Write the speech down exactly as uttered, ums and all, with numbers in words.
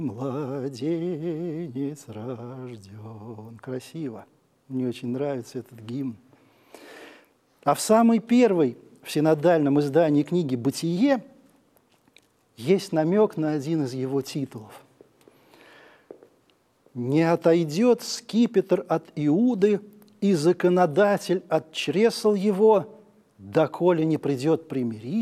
Младенец рожден. Красиво. Мне очень нравится этот гимн. А в самой первой, в синодальном издании книги «Бытие» есть намек на один из его титулов. «Не отойдет скипетр от Иуды, и законодатель от чресл его, доколе не придет примиритель,